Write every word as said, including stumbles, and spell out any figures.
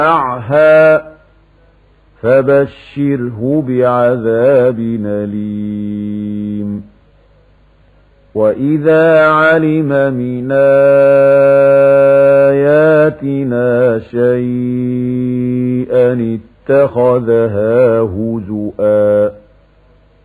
أعهى فبشره بعذاب أليم وإذا علم من آياتنا شيئا اتخذها هزؤا